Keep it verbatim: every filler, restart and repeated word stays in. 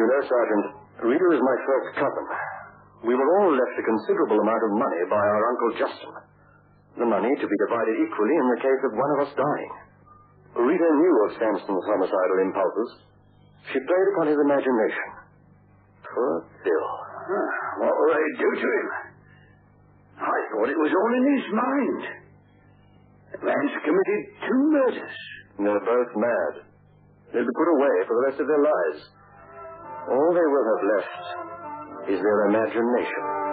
you know, Sergeant, Rita is my first cousin. We were all left a considerable amount of money by our Uncle Justin. The money to be divided equally in the case of one of us dying. Rita knew of Sampson's homicidal impulses. She played upon his imagination. Poor Bill. Huh. What will they do to him? I thought it was all in his mind. The man's committed two murders. They're both mad. They'll be put away for the rest of their lives. All they will have left is their imagination.